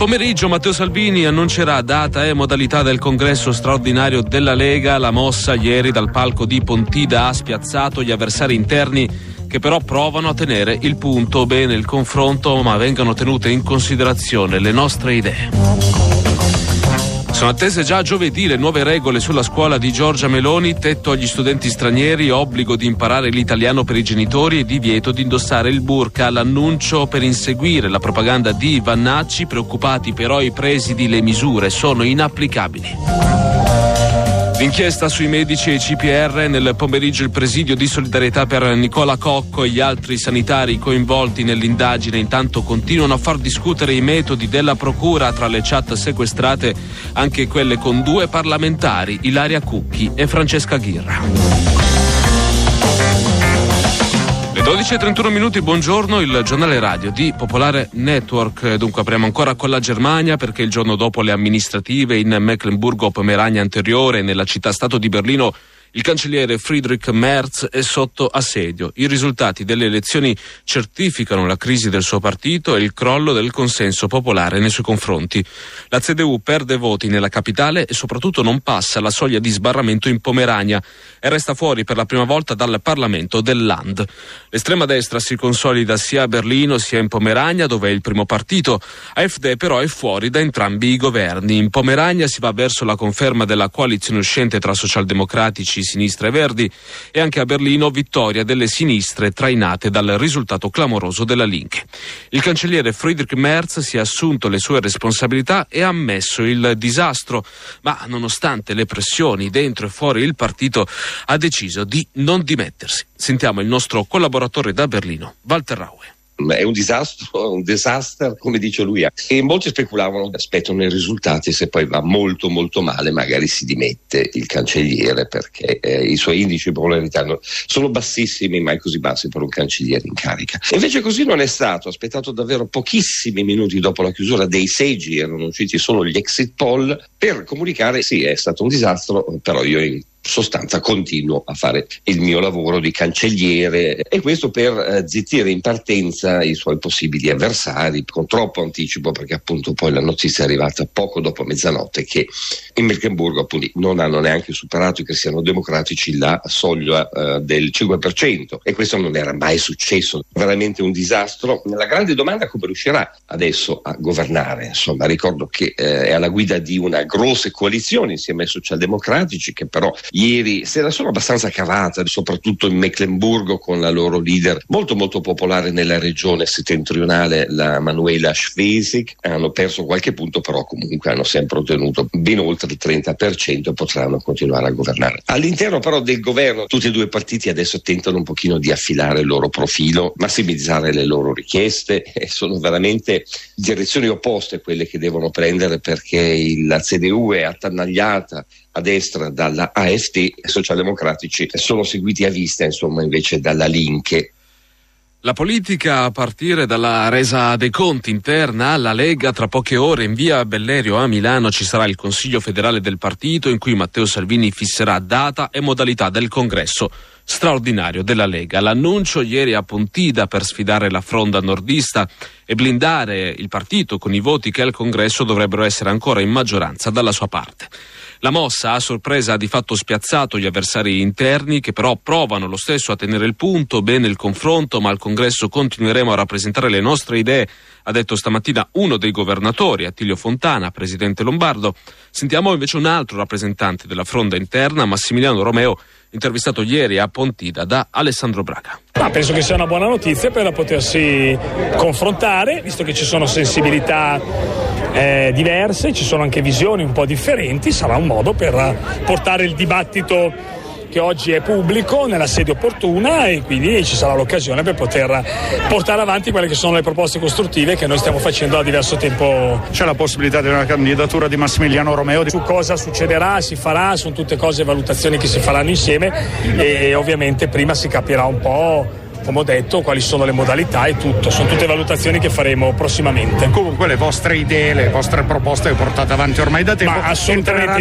Pomeriggio Matteo Salvini annuncerà data e modalità del congresso straordinario della Lega. La mossa ieri dal palco di Pontida ha spiazzato gli avversari interni che però provano a tenere il punto. Bene il confronto, ma vengano tenute in considerazione le nostre idee. Sono attese già giovedì le nuove regole sulla scuola di Giorgia Meloni, tetto agli studenti stranieri, obbligo di imparare l'italiano per i genitori e divieto di indossare il burqa. L'annuncio per inseguire la propaganda di Vannacci, preoccupati però i presidi, le misure sono inapplicabili. L'inchiesta sui medici e i CPR, nel pomeriggio il presidio di solidarietà per Nicola Cocco e gli altri sanitari coinvolti nell'indagine. Intanto continuano a far discutere i metodi della procura, tra le chat sequestrate anche quelle con due parlamentari, Ilaria Cucchi e Francesca Ghirra. 12:31 minuti, buongiorno, il giornale radio di Popolare Network. Dunque apriamo ancora con la Germania, perché il giorno dopo le amministrative in Mecklenburgo-Pomerania anteriore, nella città-stato di Berlino, il cancelliere Friedrich Merz è sotto assedio. I risultati delle elezioni certificano la crisi del suo partito e il crollo del consenso popolare nei suoi confronti. La CDU perde voti nella capitale e soprattutto non passa la soglia di sbarramento in Pomerania e resta fuori per la prima volta dal Parlamento del Land. L'estrema destra si consolida sia a Berlino sia in Pomerania, dove è il primo partito. AfD però è fuori da entrambi i governi. In Pomerania si va verso la conferma della coalizione uscente tra socialdemocratici, sinistra e verdi, e anche a Berlino vittoria delle sinistre trainate dal risultato clamoroso della Linke. Il cancelliere Friedrich Merz si è assunto le sue responsabilità e ha ammesso il disastro, ma nonostante le pressioni dentro e fuori il partito ha deciso di non dimettersi. Sentiamo il nostro collaboratore da Berlino, Walter Raue. È un disastro, un disaster, come dice lui. E molti speculavano, aspettano i risultati, se poi va molto molto male magari si dimette il cancelliere, perché i suoi indici di popolarità sono bassissimi, mai così bassi per un cancelliere in carica. E invece così non è stato, ha aspettato davvero pochissimi minuti dopo la chiusura dei seggi, erano usciti solo gli exit poll, per comunicare sì, è stato un disastro, però io in sostanza continuo a fare il mio lavoro di cancelliere, e questo per zittire in partenza i suoi possibili avversari con troppo anticipo, perché appunto poi la notizia è arrivata poco dopo mezzanotte che in Mecklenburgo appunto non hanno neanche superato i cristiano democratici la soglia del 5%, e questo non era mai successo. Veramente un disastro. La grande domanda è come riuscirà adesso a governare. Insomma, ricordo che è alla guida di una grossa coalizione insieme ai socialdemocratici, che però ieri se la sono abbastanza cavata, soprattutto in Mecklenburgo, con la loro leader molto molto popolare nella regione settentrionale, la Manuela Schwesig. Hanno perso qualche punto, però comunque hanno sempre ottenuto ben oltre il 30% e potranno continuare a governare. All'interno però del governo tutti e due i partiti adesso tentano un pochino di affilare il loro profilo, massimizzare le loro richieste, e sono veramente direzioni opposte quelle che devono prendere, perché la CDU è attanagliata a destra dalla AfD, i socialdemocratici sono seguiti a vista insomma invece dalla Linke. La politica a partire dalla resa dei conti interna alla Lega. Tra poche ore in via Bellerio a Milano ci sarà il Consiglio federale del partito, in cui Matteo Salvini fisserà data e modalità del congresso straordinario della Lega. L'annuncio ieri a Pontida per sfidare la fronda nordista e blindare il partito con i voti che al congresso dovrebbero essere ancora in maggioranza dalla sua parte. La mossa a sorpresa ha di fatto spiazzato gli avversari interni, che però provano lo stesso a tenere il punto. Bene il confronto, ma al congresso continueremo a rappresentare le nostre idee, ha detto stamattina uno dei governatori, Attilio Fontana, presidente lombardo. Sentiamo invece un altro rappresentante della fronda interna, Massimiliano Romeo, intervistato ieri a Pontida da Alessandro Braga. Penso che sia una buona notizia per potersi confrontare, visto che ci sono sensibilità diverse, ci sono anche visioni un po' differenti. Sarà un modo per portare il dibattito che oggi è pubblico nella sede opportuna, e quindi ci sarà l'occasione per poter portare avanti quelle che sono le proposte costruttive che noi stiamo facendo da diverso tempo. C'è la possibilità di una candidatura di Massimiliano Romeo? Su cosa succederà, si farà, sono tutte cose e valutazioni che si faranno insieme, e ovviamente prima si capirà un po', come ho detto, quali sono le modalità e tutto. Sono tutte valutazioni che faremo prossimamente. Comunque le vostre idee, le vostre proposte le portate avanti ormai da tempo. Ma assolutamente,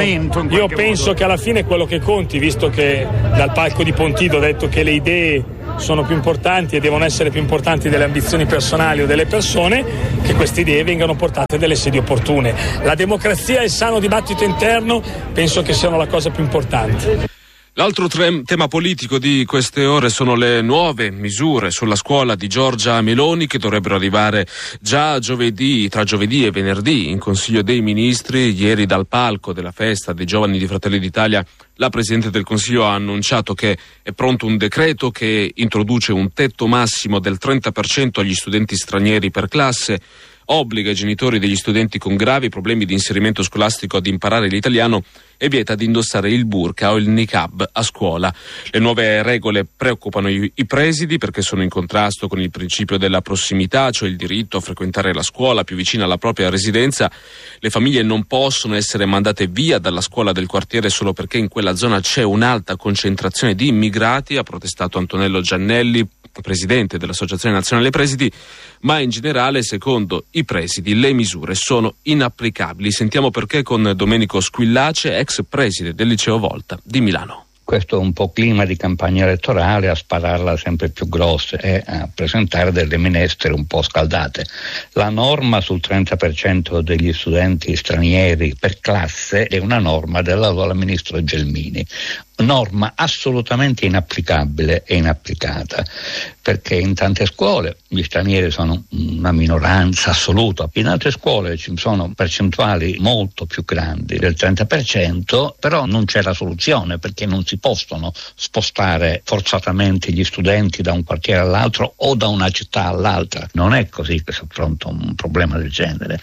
io penso che alla fine quello che conti, visto che dal palco di Pontida ho detto che le idee sono più importanti e devono essere più importanti delle ambizioni personali o delle persone, che queste idee vengano portate nelle sedi opportune. La democrazia e il sano dibattito interno penso che siano la cosa più importante. L'altro tema politico di queste ore sono le nuove misure sulla scuola di Giorgia Meloni, che dovrebbero arrivare già giovedì, tra giovedì e venerdì, in Consiglio dei Ministri. Ieri dal palco della festa dei giovani di Fratelli d'Italia la Presidente del Consiglio ha annunciato che è pronto un decreto che introduce un tetto massimo del 30% agli studenti stranieri per classe, obbliga i genitori degli studenti con gravi problemi di inserimento scolastico ad imparare l'italiano e vieta di indossare il burqa o il niqab a scuola. Le nuove regole preoccupano i presidi perché sono in contrasto con il principio della prossimità, cioè il diritto a frequentare la scuola più vicina alla propria residenza. Le famiglie non possono essere mandate via dalla scuola del quartiere solo perché in quella zona c'è un'alta concentrazione di immigrati, ha protestato Antonello Giannelli, presidente dell'Associazione Nazionale Presidi, ma in generale, secondo i presidi, le misure sono inapplicabili. Sentiamo perché con Domenico Squillace, ex preside del Liceo Volta di Milano. Questo è un po' clima di campagna elettorale, a spararla sempre più grosse e a presentare delle minestre un po' scaldate. La norma sul 30% degli studenti stranieri per classe è una norma dell'allora ministro Gelmini. Norma assolutamente inapplicabile e inapplicata, perché in tante scuole gli stranieri sono una minoranza assoluta, in altre scuole ci sono percentuali molto più grandi del 30%, però non c'è la soluzione, perché non si possono spostare forzatamente gli studenti da un quartiere all'altro o da una città all'altra. Non è così che si affronta un problema del genere,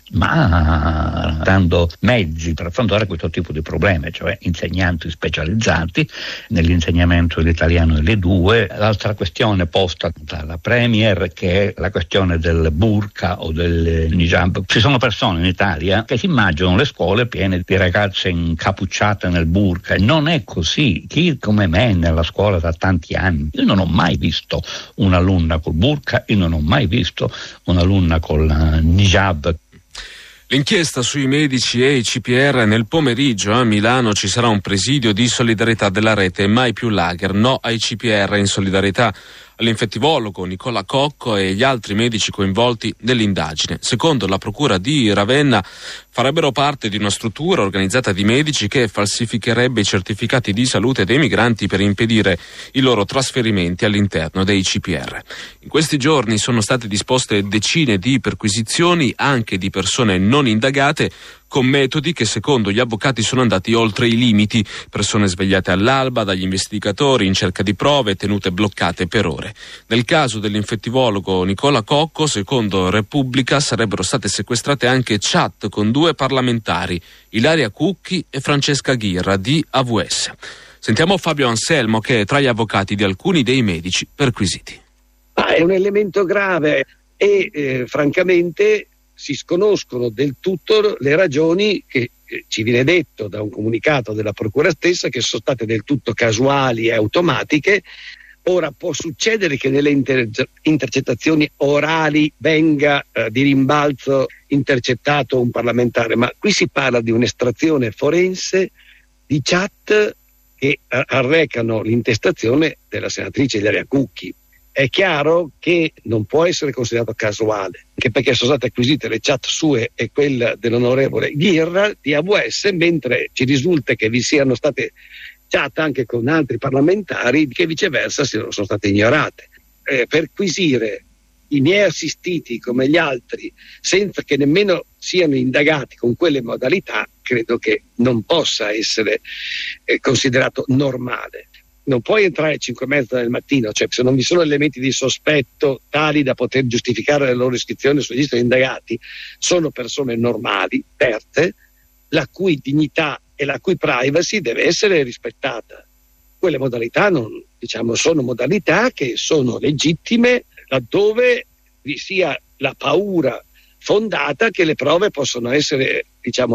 ma dando mezzi per affrontare questo tipo di problemi, cioè insegnanti specializzati nell'insegnamento dell'italiano e le due. L'altra questione posta dalla Premier, che è la questione del burqa o del niqab. Ci sono persone in Italia che si immaginano le scuole piene di ragazze incappucciate nel burqa. Non è così. Chi come me nella scuola da tanti anni, io non ho mai visto un'alunna col burqa, io non ho mai visto un'alunna col niqab. L'inchiesta sui medici e i CPR. Nel pomeriggio a Milano ci sarà un presidio di solidarietà della rete Mai più lager, no ai CPR, in solidarietà all'infettivologo Nicola Cocco e gli altri medici coinvolti nell'indagine. Secondo la procura di Ravenna farebbero parte di una struttura organizzata di medici che falsificherebbe i certificati di salute dei migranti per impedire i loro trasferimenti all'interno dei CPR. In questi giorni sono state disposte decine di perquisizioni anche di persone non indagate, con metodi che secondo gli avvocati sono andati oltre i limiti, persone svegliate all'alba dagli investigatori in cerca di prove, tenute bloccate per ore. Nel caso dell'infettivologo Nicola Cocco, secondo Repubblica, sarebbero state sequestrate anche chat con due parlamentari, Ilaria Cucchi e Francesca Ghirra di AVS. Sentiamo Fabio Anselmo, che è tra gli avvocati di alcuni dei medici perquisiti. È un elemento grave e francamente si sconoscono del tutto le ragioni che ci viene detto da un comunicato della procura stessa, che sono state del tutto casuali e automatiche. Ora può succedere che nelle intercettazioni orali venga di rimbalzo intercettato un parlamentare, ma qui si parla di un'estrazione forense di chat che arrecano l'intestazione della senatrice Ilaria Cucchi. È chiaro che non può essere considerato casuale, anche perché sono state acquisite le chat sue e quella dell'onorevole Ghirra di AVS, mentre ci risulta che vi siano state chat anche con altri parlamentari che viceversa sono state ignorate. Perquisire i miei assistiti come gli altri senza che nemmeno siano indagati con quelle modalità credo che non possa essere considerato normale. Non puoi entrare alle 5:30 del mattino, cioè se non vi sono elementi di sospetto tali da poter giustificare la loro iscrizione sul registro degli indagati, sono persone normali, aperte, la cui dignità e la cui privacy deve essere rispettata. Quelle modalità sono modalità che sono legittime laddove vi sia la paura fondata che le prove possono essere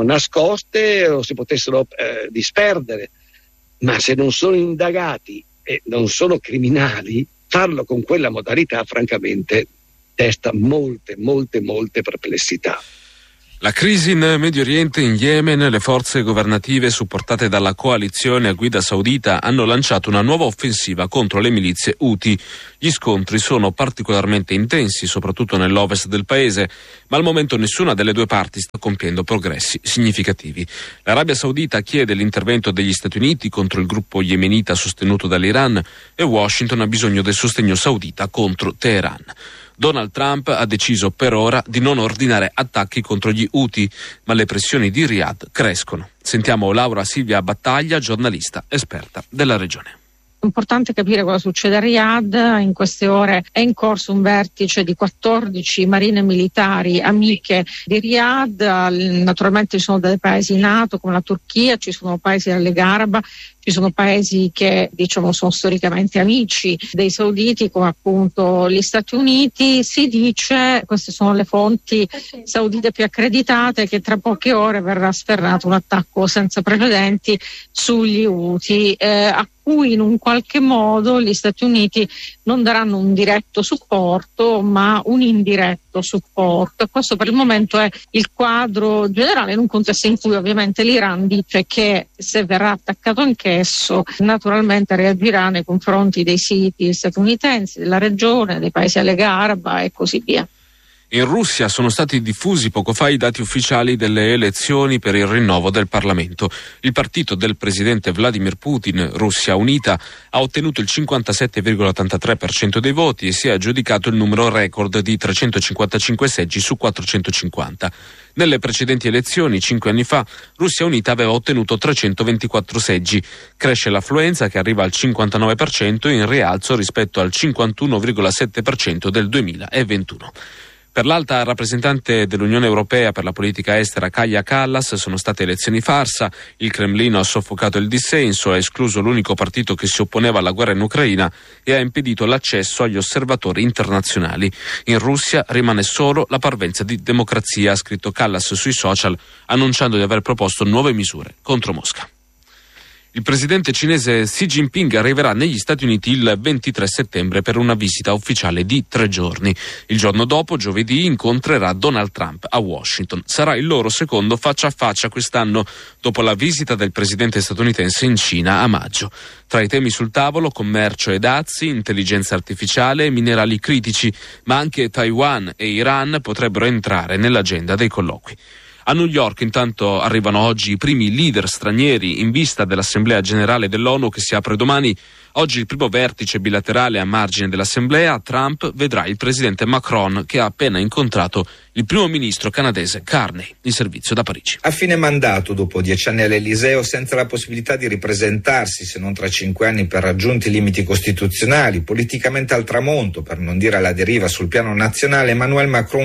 nascoste o si potessero disperdere. Ma se non sono indagati e non sono criminali, farlo con quella modalità francamente desta molte perplessità. La crisi in Medio Oriente, in Yemen, le forze governative supportate dalla coalizione a guida saudita hanno lanciato una nuova offensiva contro le milizie Houthi. Gli scontri sono particolarmente intensi, soprattutto nell'ovest del paese, ma al momento nessuna delle due parti sta compiendo progressi significativi. L'Arabia Saudita chiede l'intervento degli Stati Uniti contro il gruppo yemenita sostenuto dall'Iran e Washington ha bisogno del sostegno saudita contro Teheran. Donald Trump ha deciso per ora di non ordinare attacchi contro gli Houthi, ma le pressioni di Riyadh crescono. Sentiamo Laura Silvia Battaglia, giornalista esperta della regione. È importante capire cosa succede a Riyadh. In queste ore è in corso un vertice di 14 marine militari amiche di Riyadh. Naturalmente ci sono dei paesi NATO come la Turchia, ci sono paesi della Lega Araba, ci sono paesi che sono storicamente amici dei sauditi come appunto gli Stati Uniti. Si dice, queste sono le fonti saudite più accreditate, che tra poche ore verrà sferrato un attacco senza precedenti sugli Houthi, a cui in un qualche modo gli Stati Uniti non daranno un diretto supporto ma un indiretto supporto. Questo per il momento è il quadro generale, in un contesto in cui ovviamente l'Iran dice che se verrà attaccato anch'esso naturalmente reagirà nei confronti dei siti statunitensi, della regione, dei paesi della Lega Araba e così via. In Russia sono stati diffusi poco fa i dati ufficiali delle elezioni per il rinnovo del Parlamento. Il partito del presidente Vladimir Putin, Russia Unita, ha ottenuto il 57,83% dei voti e si è aggiudicato il numero record di 355 seggi su 450. Nelle precedenti elezioni, 5 anni fa, Russia Unita aveva ottenuto 324 seggi. Cresce l'affluenza che arriva al 59% in rialzo rispetto al 51,7% del 2021. Per l'alta rappresentante dell'Unione Europea per la politica estera Kaja Kallas sono state elezioni farsa, il Cremlino ha soffocato il dissenso, ha escluso l'unico partito che si opponeva alla guerra in Ucraina e ha impedito l'accesso agli osservatori internazionali. In Russia rimane solo la parvenza di democrazia, ha scritto Kallas sui social, annunciando di aver proposto nuove misure contro Mosca. Il presidente cinese Xi Jinping arriverà negli Stati Uniti il 23 settembre per una visita ufficiale di 3 giorni. Il giorno dopo, giovedì, incontrerà Donald Trump a Washington. Sarà il loro secondo faccia a faccia quest'anno, dopo la visita del presidente statunitense in Cina a maggio. Tra i temi sul tavolo, commercio e dazi, intelligenza artificiale e minerali critici, ma anche Taiwan e Iran potrebbero entrare nell'agenda dei colloqui. A New York intanto arrivano oggi i primi leader stranieri in vista dell'Assemblea Generale dell'ONU che si apre domani. Oggi il primo vertice bilaterale a margine dell'Assemblea. Trump vedrà il presidente Macron che ha appena incontrato il primo ministro canadese Carney in servizio da Parigi. A fine mandato, dopo 10 anni all'Eliseo, senza la possibilità di ripresentarsi se non tra 5 anni per raggiunti limiti costituzionali, politicamente al tramonto, per non dire alla deriva sul piano nazionale, Emmanuel Macron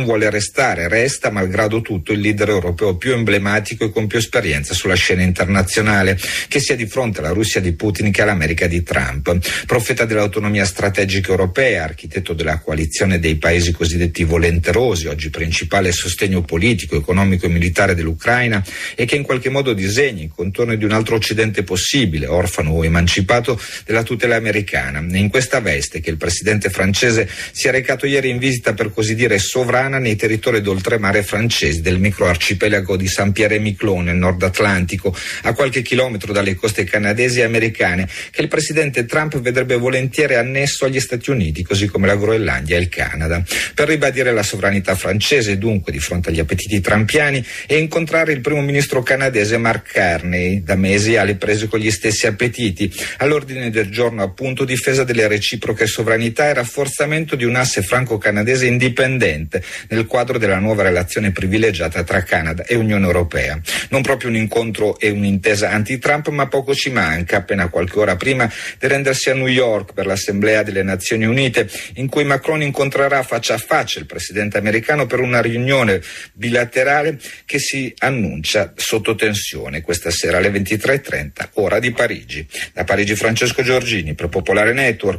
resta malgrado tutto il leader europeo più emblematico e con più esperienza sulla scena internazionale, che sia di fronte alla Russia di Putin che all'America di Trump. Profeta dell'autonomia strategica europea, architetto della coalizione dei paesi cosiddetti volenterosi, oggi principale sostegno politico, economico e militare dell'Ucraina, e che in qualche modo disegna i contorni di un altro occidente possibile, orfano o emancipato della tutela americana. È in questa veste che il presidente francese si è recato ieri in visita per così dire sovrana nei territori d'oltremare francesi del microarcipelago di Saint-Pierre-et-Miquelon nel Nord Atlantico, a qualche chilometro dalle coste canadesi e americane, che il presidente Trump vedrebbe volentieri annesso agli Stati Uniti, così come la Groenlandia e il Canada, per ribadire la sovranità francese dunque di fronte agli appetiti trumpiani e incontrare il primo ministro canadese Mark Carney, da mesi alle prese con gli stessi appetiti. All'ordine del giorno appunto difesa delle reciproche sovranità e rafforzamento di un asse franco-canadese indipendente nel quadro della nuova relazione privilegiata tra Canada e Unione Europea. Non proprio un incontro e un'intesa anti-Trump, ma poco ci manca, appena qualche ora prima di rendersi a New York per l'Assemblea delle Nazioni Unite, in cui Macron incontrerà faccia a faccia il presidente americano per una riunione bilaterale che si annuncia sotto tensione questa sera alle 23:30, ora di Parigi. Da Parigi Francesco Giorgini per Popolare Network.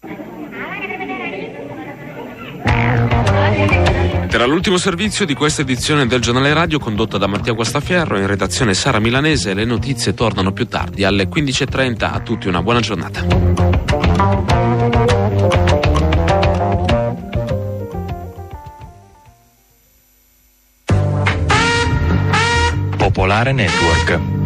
Era l'ultimo servizio di questa edizione del Giornale Radio condotta da Mattia Guastaferro, in redazione Sara Milanese. Le notizie tornano più tardi alle 15:30. A tutti una buona giornata. Popolare Network.